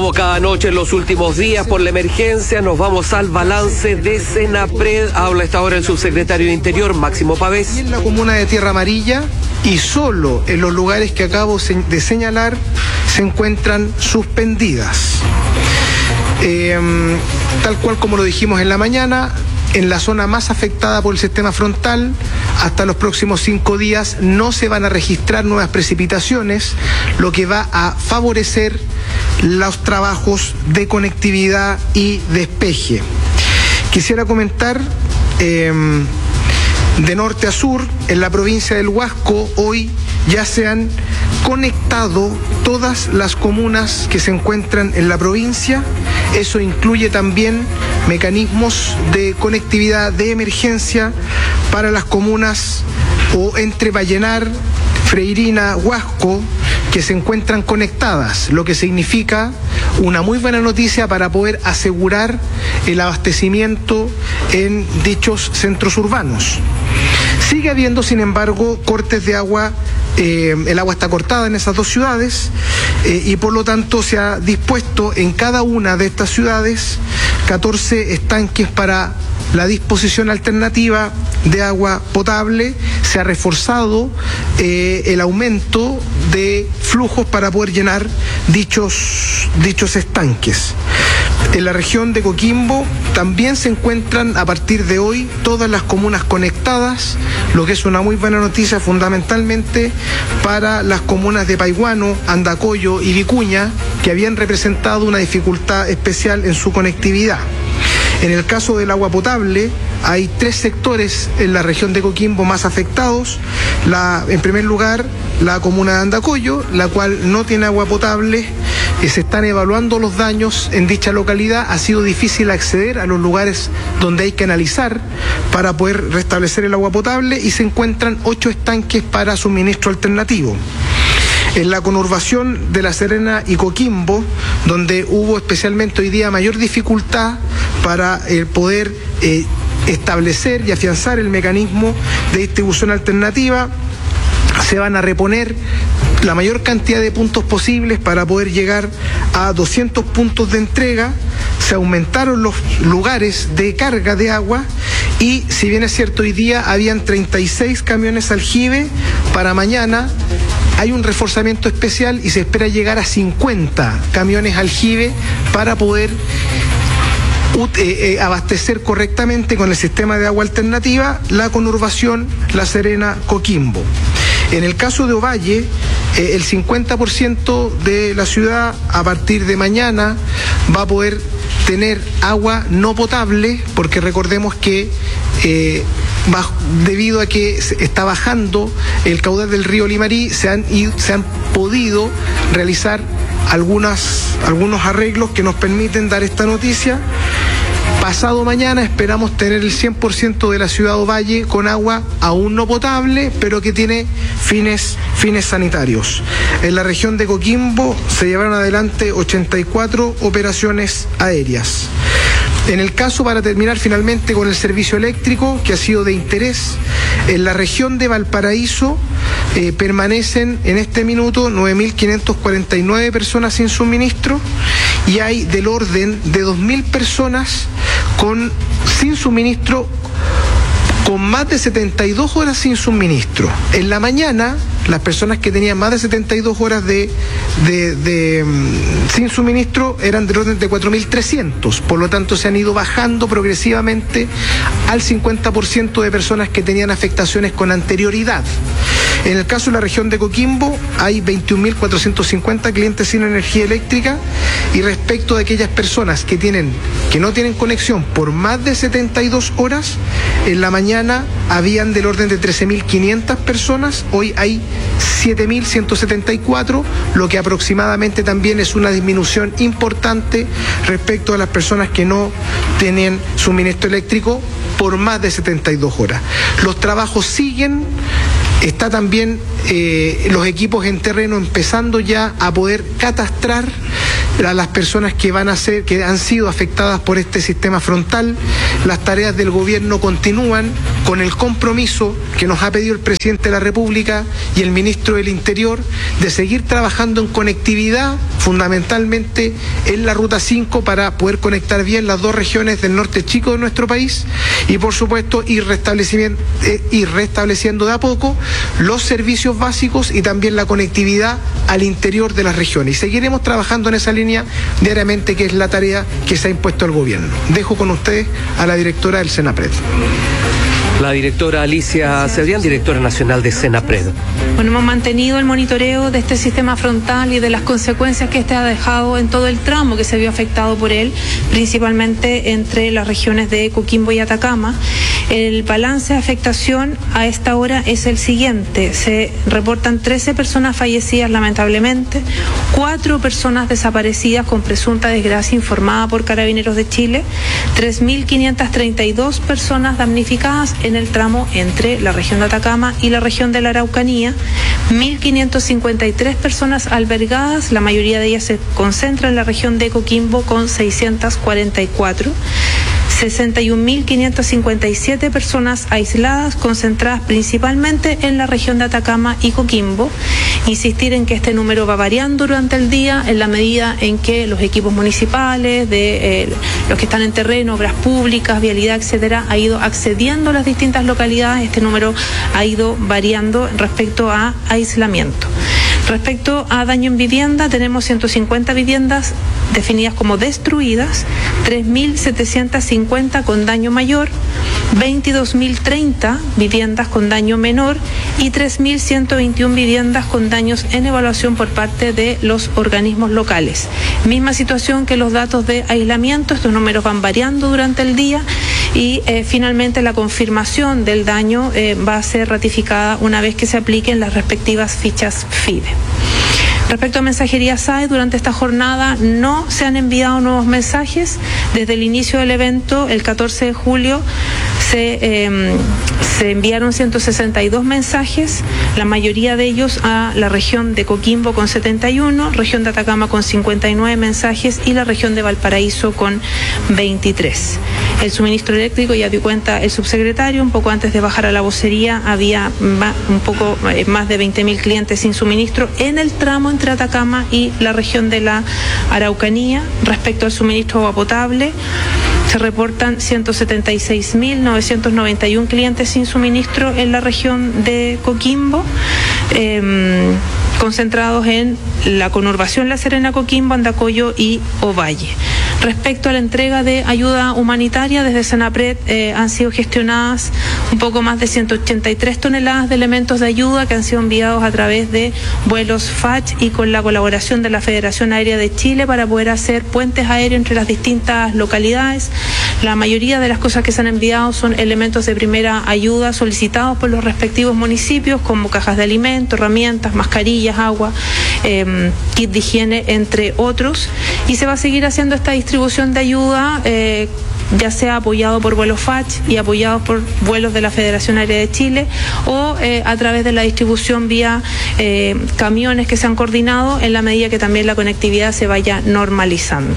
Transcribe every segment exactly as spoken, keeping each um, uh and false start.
Como cada noche en los últimos días por la emergencia, nos vamos al balance de Senapred. Habla esta hora el subsecretario de Interior, Máximo Pavés. En la comuna de Tierra Amarilla y solo en los lugares que acabo de señalar se encuentran suspendidas. Eh, tal cual como lo dijimos en la mañana, en la zona más afectada por el sistema frontal, hasta los próximos cinco días no se van a registrar nuevas precipitaciones, lo que va a favorecer los trabajos de conectividad y despeje. Quisiera comentar, eh, de norte a sur, en la provincia del Huasco, hoy ya se han conectado todas las comunas que se encuentran en la provincia. Eso incluye también mecanismos de conectividad de emergencia para las comunas o entre Vallenar, Freirina, Huasco, que se encuentran conectadas, lo que significa una muy buena noticia para poder asegurar el abastecimiento en dichos centros urbanos. Sigue habiendo, sin embargo, cortes de agua. Eh, el agua está cortada en esas dos ciudades eh, y por lo tanto se ha dispuesto en cada una de estas ciudades catorce estanques para la disposición alternativa de agua potable. Se ha reforzado eh, el aumento de flujos para poder llenar dichos, dichos estanques. En la región de Coquimbo también se encuentran a partir de hoy todas las comunas conectadas, lo que es una muy buena noticia fundamentalmente para las comunas de Paiguano, Andacollo y Vicuña, que habían representado una dificultad especial en su conectividad. En el caso del agua potable, hay tres sectores en la región de Coquimbo más afectados. La, en primer lugar, la comuna de Andacollo, la cual no tiene agua potable. Eh, se están evaluando los daños en dicha localidad. Ha sido difícil acceder a los lugares donde hay que analizar para poder restablecer el agua potable y se encuentran ocho estanques para suministro alternativo. En la conurbación de La Serena y Coquimbo, donde hubo especialmente hoy día mayor dificultad para eh, poder eh, establecer y afianzar el mecanismo de distribución alternativa, se van a reponer la mayor cantidad de puntos posibles para poder llegar a doscientos puntos de entrega. Se aumentaron los lugares de carga de agua y, si bien es cierto, hoy día habían treinta y seis camiones aljibe, para mañana hay un reforzamiento especial y se espera llegar a cincuenta camiones aljibe para poder Eh, eh, abastecer correctamente con el sistema de agua alternativa la conurbación La Serena Coquimbo. En el caso de Ovalle, eh, el cincuenta por ciento de la ciudad a partir de mañana va a poder tener agua no potable, porque recordemos que eh, bajo, debido a que está bajando el caudal del río Limarí, se han, se han podido realizar algunas, algunos arreglos que nos permiten dar esta noticia. Pasado mañana esperamos tener el cien por ciento de la ciudad de Ovalle con agua aún no potable, pero que tiene fines, fines sanitarios. En la región de Coquimbo se llevaron adelante ochenta y cuatro operaciones aéreas. En el caso, para terminar finalmente con el servicio eléctrico, que ha sido de interés, en la región de Valparaíso eh, permanecen en este minuto nueve mil quinientas cuarenta y nueve personas sin suministro y hay del orden de dos mil personas con, sin suministro, con más de setenta y dos horas sin suministro. En la mañana, las personas que tenían más de setenta y dos horas de, de, de sin suministro eran del orden de cuatro mil trescientos, por lo tanto se han ido bajando progresivamente al cincuenta por ciento de personas que tenían afectaciones con anterioridad. En el caso de la región de Coquimbo hay veintiún mil cuatrocientos cincuenta clientes sin energía eléctrica y respecto de aquellas personas que tienen que no tienen conexión por más de setenta y dos horas, en la mañana habían del orden de trece mil quinientas personas, hoy hay siete mil ciento setenta y cuatro, lo que aproximadamente también es una disminución importante respecto a las personas que no tienen suministro eléctrico por más de setenta y dos horas. Los trabajos siguen. Está también eh, los equipos en terreno empezando ya a poder catastrar a las personas que van a ser, que han sido afectadas por este sistema frontal. Las tareas del gobierno continúan con el compromiso que nos ha pedido el presidente de la República y el ministro del Interior de seguir trabajando en conectividad, fundamentalmente en la Ruta cinco, para poder conectar bien las dos regiones del norte chico de nuestro país y, por supuesto, ir restableciendo, eh, ir restableciendo de a poco los servicios básicos y también la conectividad al interior de las regiones. Y seguiremos trabajando en esa línea diariamente, que es la tarea que se ha impuesto al gobierno. Dejo con ustedes a la directora del Senapred. La directora Alicia Cebrián, directora nacional de Senapred. Bueno, hemos mantenido el monitoreo de este sistema frontal y de las consecuencias que este ha dejado en todo el tramo que se vio afectado por él, principalmente entre las regiones de Coquimbo y Atacama. El balance de afectación a esta hora es el siguiente: se reportan trece personas fallecidas lamentablemente, cuatro personas desaparecidas con presunta desgracia informada por Carabineros de Chile, tres mil quinientas treinta y dos personas damnificadas en el tramo entre la región de Atacama y la región de la Araucanía, mil quinientas cincuenta y tres personas albergadas, la mayoría de ellas se concentra en la región de Coquimbo con seiscientas cuarenta y cuatro, sesenta y un mil quinientas cincuenta y siete personas aisladas, concentradas principalmente en la región de Atacama y Coquimbo. Insistir en que este número va variando durante el día en la medida en que los equipos municipales, de eh, los que están en terreno, obras públicas, vialidad, etcétera, ha ido accediendo a las distintas localidades. Este número ha ido variando respecto a aislamiento. Respecto a daño en vivienda, tenemos ciento cincuenta viviendas definidas como destruidas, tres mil setecientas cincuenta con daño mayor, veintidós mil treinta viviendas con daño menor y tres mil ciento veintiuna viviendas con daños en evaluación por parte de los organismos locales. Misma situación que los datos de aislamiento, estos números van variando durante el día y eh, finalmente la confirmación del daño eh, va a ser ratificada una vez que se apliquen las respectivas fichas FIDE. Respecto a mensajería S A E, durante esta jornada no se han enviado nuevos mensajes. Desde el inicio del evento, el catorce de julio, se, eh, se enviaron ciento sesenta y dos mensajes, la mayoría de ellos a la región de Coquimbo con setenta y uno, región de Atacama con cincuenta y nueve mensajes y la región de Valparaíso con veintitrés. El suministro eléctrico, ya dio cuenta el subsecretario, un poco antes de bajar a la vocería, había un poco más de veinte mil clientes sin suministro en el tramo entre Atacama y la región de la Araucanía. Respecto al suministro de agua potable, se reportan ciento setenta y seis mil novecientos noventa y uno clientes sin suministro en la región de Coquimbo, eh, concentrados en la conurbación La Serena, Coquimbo, Andacollo y Ovalle. Respecto a la entrega de ayuda humanitaria, desde Senapred eh, han sido gestionadas un poco más de ciento ochenta y tres toneladas de elementos de ayuda que han sido enviados a través de vuelos F A C H y con la colaboración de la Federación Aérea de Chile para poder hacer puentes aéreos entre las distintas localidades. La mayoría de las cosas que se han enviado son elementos de primera ayuda solicitados por los respectivos municipios, como cajas de alimentos, herramientas, mascarillas, agua, eh, kit de higiene, entre otros. Y se va a seguir haciendo esta distribución de ayuda, eh, ya sea apoyado por vuelos F A C H y apoyados por vuelos de la Federación Aérea de Chile o eh, a través de la distribución vía eh, camiones que se han coordinado en la medida que también la conectividad se vaya normalizando.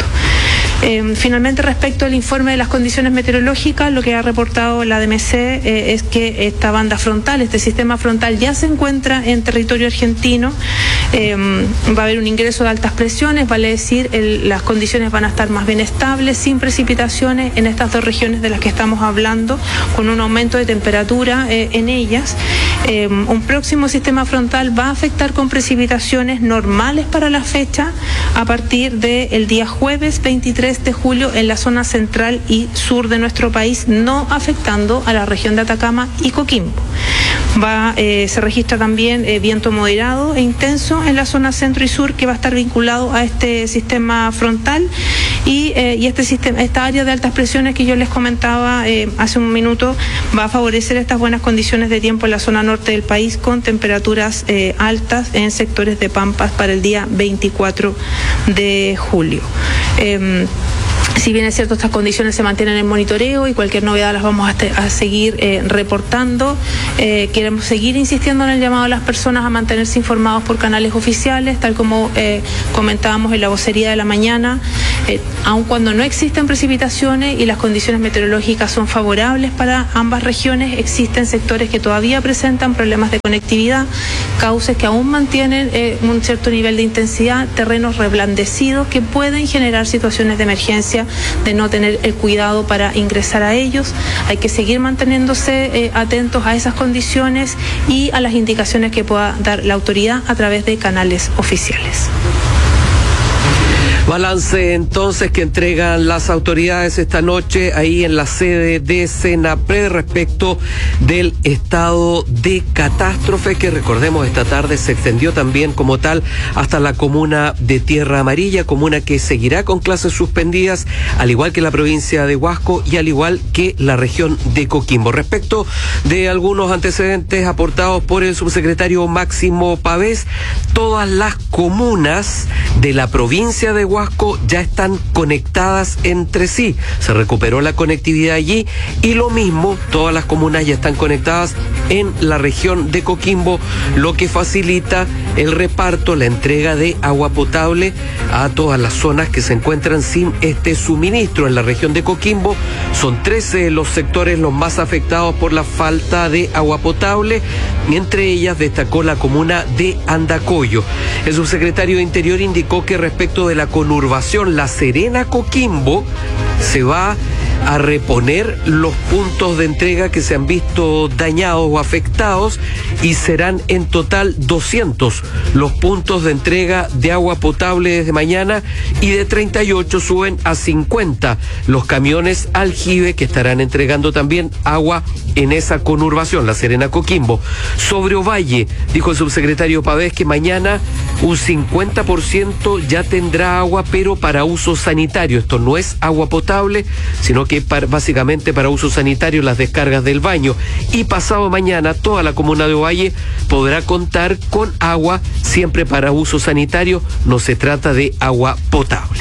Eh, finalmente, respecto al informe de las condiciones meteorológicas, lo que ha reportado la D M C eh, es que esta banda frontal, este sistema frontal ya se encuentra en territorio argentino. Eh, va a haber un ingreso de altas presiones, vale decir, el, las condiciones van a estar más bien estables, sin precipitaciones en estas dos regiones de las que estamos hablando, con un aumento de temperatura eh, en ellas. Eh, un próximo sistema frontal va a afectar con precipitaciones normales para la fecha a partir del día jueves veintitrés de julio en la zona central y sur de nuestro país, no afectando a la región de Atacama y Coquimbo. Va, eh, se registra también eh, viento moderado e intenso en la zona centro y sur, que va a estar vinculado a este sistema frontal y, eh, y este sistema, esta área de altas presiones que yo les comentaba eh, hace un minuto va a favorecer estas buenas condiciones de tiempo en la zona norte del país, con temperaturas eh, altas en sectores de Pampas para el día veinticuatro de julio. Eh, Si bien es cierto, estas condiciones se mantienen en monitoreo y cualquier novedad las vamos a, te, a seguir eh, reportando, eh, queremos seguir insistiendo en el llamado a las personas a mantenerse informados por canales oficiales, tal como eh, comentábamos en la vocería de la mañana. Eh, aun cuando no existen precipitaciones y las condiciones meteorológicas son favorables para ambas regiones, existen sectores que todavía presentan problemas de conectividad, cauces que aún mantienen eh, un cierto nivel de intensidad, terrenos reblandecidos que pueden generar situaciones de emergencia de no tener el cuidado para ingresar a ellos. Hay que seguir manteniéndose eh, atentos a esas condiciones y a las indicaciones que pueda dar la autoridad a través de canales oficiales. Balance entonces que entregan las autoridades esta noche ahí en la sede de Senapred respecto del estado de catástrofe que, recordemos, esta tarde se extendió también como tal hasta la comuna de Tierra Amarilla, comuna que seguirá con clases suspendidas, al igual que la provincia de Huasco y al igual que la región de Coquimbo. Respecto de algunos antecedentes aportados por el subsecretario Máximo Pavés, todas las comunas de la provincia de Huasco Huasco ya están conectadas entre sí. Se recuperó la conectividad allí y lo mismo, todas las comunas ya están conectadas en la región de Coquimbo, lo que facilita el reparto, la entrega de agua potable a todas las zonas que se encuentran sin este suministro. En la región de Coquimbo son trece los sectores los más afectados por la falta de agua potable, y entre ellas destacó la comuna de Andacollo. El subsecretario de Interior indicó que respecto de la conurbación La Serena-Coquimbo se va a reponer los puntos de entrega que se han visto dañados o afectados, y serán en total doscientos los puntos de entrega de agua potable desde mañana, y de treinta y ocho suben a cincuenta los camiones Aljibe que estarán entregando también agua en esa conurbación, La Serena-Coquimbo. Sobre Ovalle, dijo el subsecretario Pavés que mañana un cincuenta por ciento ya tendrá agua, pero para uso sanitario. Esto no es agua potable, sino que para, básicamente para uso sanitario, las descargas del baño. Y pasado mañana toda la comuna de Ovalle podrá contar con agua siempre para uso sanitario, no se trata de agua potable.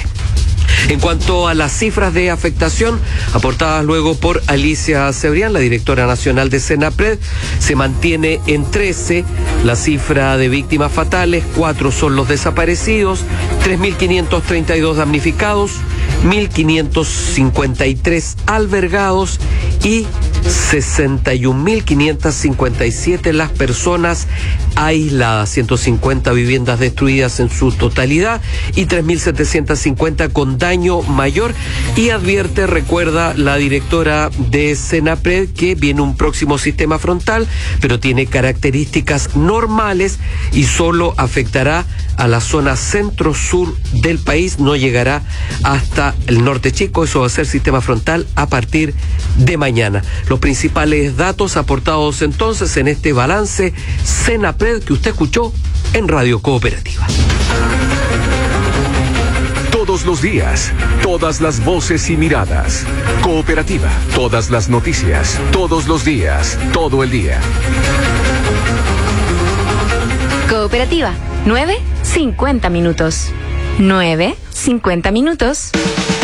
En cuanto a las cifras de afectación aportadas luego por Alicia Cebrián, la directora nacional de Senapred, se mantiene en trece la cifra de víctimas fatales, cuatro son los desaparecidos, tres mil quinientos treinta y dos damnificados, mil quinientos cincuenta y tres albergados y sesenta y un mil quinientos cincuenta y siete las personas aisladas, ciento cincuenta viviendas destruidas en su totalidad y tres mil setecientos cincuenta con daño mayor. Y advierte, recuerda la directora de Senapred, que viene un próximo sistema frontal, pero tiene características normales y solo afectará a la zona centro-sur del país, no llegará hasta el norte chico. Eso va a ser sistema frontal a partir de mañana. Los principales datos aportados entonces en este balance Senapred que usted escuchó en Radio Cooperativa. Todos los días, todas las voces y miradas. Cooperativa, todas las noticias, todos los días, todo el día. Cooperativa, nueve cincuenta minutos. nueve cincuenta minutos.